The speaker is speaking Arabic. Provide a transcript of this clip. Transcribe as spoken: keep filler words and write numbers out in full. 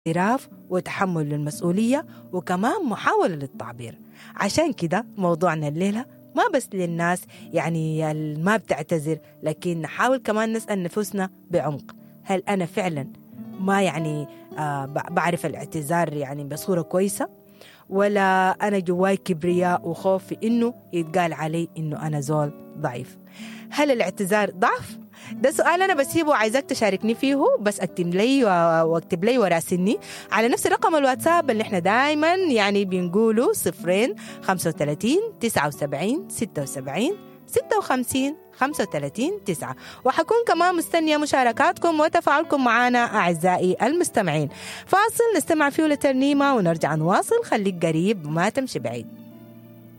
اعتراف وتحمل للمسؤولية وكمان محاولة للتعبير. عشان كده موضوعنا الليلة ما بس للناس يعني ما بتعتذر، لكن نحاول كمان نسأل نفسنا بعمق، هل أنا فعلا ما يعني آه بعرف الاعتذار يعني بصورة كويسة، ولا أنا جواي كبرياء وخوف في إنه يتقال علي إنه أنا زول ضعيف؟ هل الاعتذار ضعف؟ ده سؤال أنا بسيبه عايزك تشاركني فيه، بس اكتب لي واكتب لي وراسلني على نفس الرقم الواتساب اللي احنا دايما يعني بنقوله صفرين خمسة وثلاثين تسعة وسبعين ستة وسبعين ستة وخمسين خمسة وثلاثين تسعة. وحكون كمان مستنية مشاركاتكم وتفاعلكم معنا أعزائي المستمعين. فاصل نستمع فيه لترنيمة ونرجع نواصل. خليك قريب ما تمشي بعيد.